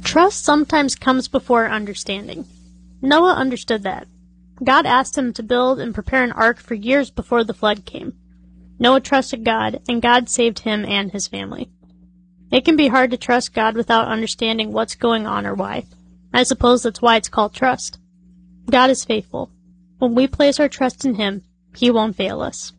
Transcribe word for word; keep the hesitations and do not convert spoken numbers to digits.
Trust sometimes comes before understanding. Noah understood that. God asked him to build and prepare an ark for years before the flood came. Noah trusted God, and God saved him and his family. It can be hard to trust God without understanding what's going on or why. I suppose that's why it's called trust. God is faithful. When we place our trust in Him, He won't fail us.